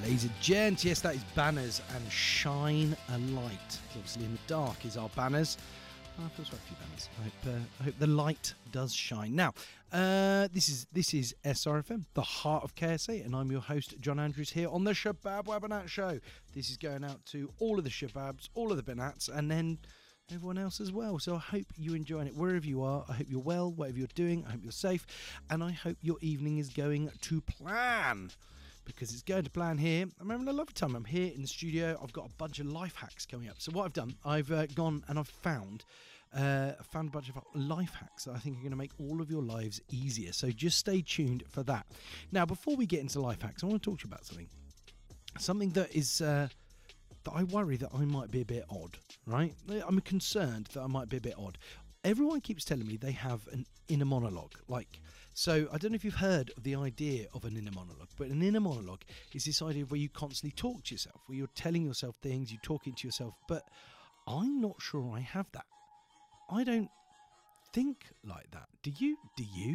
Ladies and gents, yes, that is Banners and Shine a Light. Obviously, in the dark is our banners. I feel sorry for you, Banners. I hope the light does shine. Now, this is SRFM, the heart of KSA, and I'm your host, John Andrews, here on the Shabab Wabanat Show. This is going out to all of the Shababs, all of the Banats, and then everyone else as well. So I hope you're enjoying it wherever you are. I hope you're well, whatever you're doing. I hope you're safe, and I hope your evening is going to plan. Because it's going to plan here. I'm having a lovely time. I'm here in the studio. I've got a bunch of life hacks coming up. So what I've done, I've gone and I've found a bunch of life hacks that I think are going to make all of your lives easier. So just stay tuned for that. Now, before we get into life hacks, I want to talk to you about something. Something that is that I worry that I might be a bit odd, right? I'm concerned that I might be a bit odd. Everyone keeps telling me they have an inner monologue. So I don't know if you've heard of the idea of an inner monologue, but an inner monologue is this idea of where you constantly talk to yourself, where you're telling yourself things, you're talking to yourself, but I'm not sure I have that. I don't think like that. Do you?